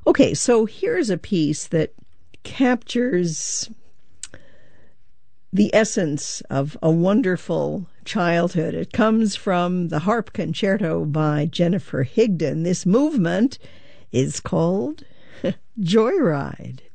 Okay, so here's a piece that captures the essence of a wonderful childhood. It comes from the Harp Concerto by Jennifer Higdon. This movement is called Joyride.